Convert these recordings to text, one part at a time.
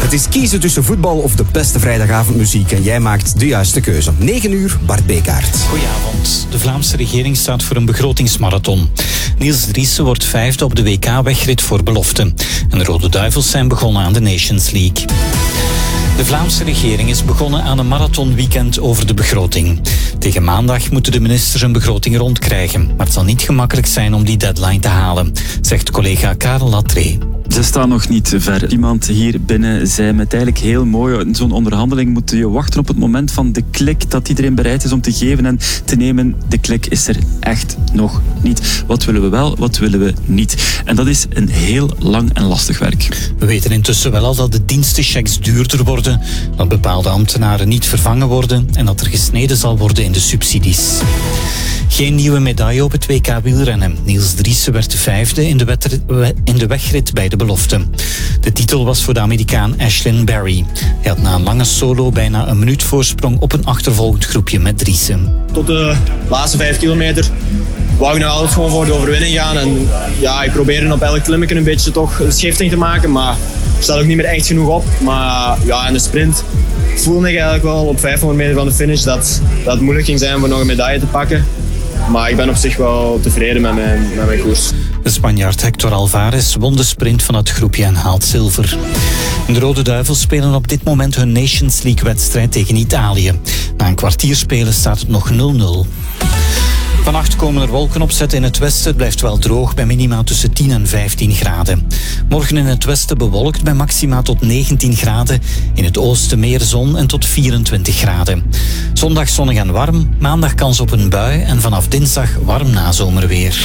Het is kiezen tussen voetbal of de beste vrijdagavondmuziek en jij maakt de juiste keuze. 9 uur, Bart Bekaert. Goedenavond. De Vlaamse regering staat voor een begrotingsmarathon. Niels Driessen wordt 5e op de WK-wegrit voor belofte. En de Rode Duivels zijn begonnen aan de Nations League. De Vlaamse regering is begonnen aan een marathonweekend over de begroting. Tegen maandag moeten de ministers een begroting rondkrijgen. Maar het zal niet gemakkelijk zijn om die deadline te halen, zegt collega Karel Latré. Ze staan nog niet ver. Iemand hier binnen zei me eigenlijk heel mooi. In zo'n onderhandeling moet je wachten op het moment van de klik dat iedereen bereid is om te geven en te nemen. De klik is er echt nog niet. Wat willen we wel, wat willen we niet? En dat is een heel lang en lastig werk. We weten intussen wel al dat de dienstenchecks duurder worden, dat bepaalde ambtenaren niet vervangen worden en dat er gesneden zal worden in de subsidies. Geen nieuwe medaille op het WK wielrennen. Niels Driessen werd 5e in de wegrit bij de belofte. De titel was voor de Amerikaan Ashlyn Barry. Hij had na een lange solo bijna een minuut voorsprong op een achtervolgend groepje met Driessen. Tot de laatste 5 kilometer wou ik nog altijd gewoon voor de overwinning gaan. En ja, ik probeerde op elk klimmetje een beetje toch een schifting te maken, maar er staat ook niet meer echt genoeg op. Maar ja, in de sprint voelde ik eigenlijk wel op 500 meter van de finish dat het moeilijk ging zijn om nog een medaille te pakken. Maar ik ben op zich wel tevreden met mijn koers. De Spanjaard Hector Alvarez won de sprint van het groepje en haalt zilver. De Rode Duivels spelen op dit moment hun Nations League-wedstrijd tegen Italië. Na een kwartier spelen staat het nog 0-0. Vannacht komen er wolken opzetten in het westen. Het blijft wel droog bij minima tussen 10 en 15 graden. Morgen in het westen bewolkt bij maxima tot 19 graden. In het oosten meer zon en tot 24 graden. Zondag zonnig en warm. Maandag kans op een bui. En vanaf dinsdag warm nazomerweer.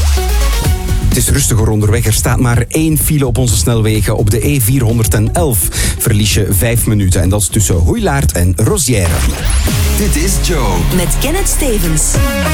Het is rustiger onderweg. Er staat maar 1 file op onze snelwegen. Op de E411 verlies je 5 minuten. En dat is tussen Hoeilaard en Rosière. Dit is Joe. Met Kenneth Stevens.